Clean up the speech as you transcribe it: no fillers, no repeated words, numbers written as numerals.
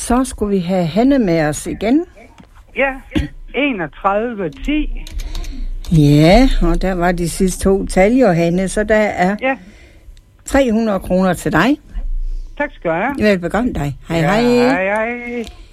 så skulle vi have Hanne med os igen. Ja, 3110. Ja, og der var de sidste 2 tal, Johanne, så der er 300 kroner til dig. Tak skal du have. Velbekomme dig. Hej, ja, hej. Hej, hej.